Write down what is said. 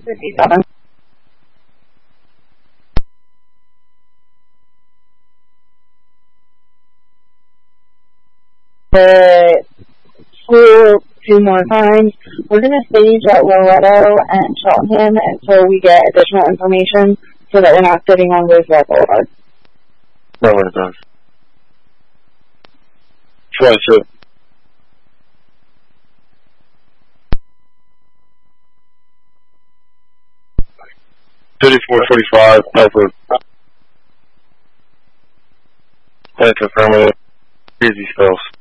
57. The school 2 more times. We're going to stage at Loretto and Cheltenham until we get additional information so that we're not sitting on Roosevelt Boulevard. No, it does. 22. 3445, Edward. That's affirmative. Easy spells.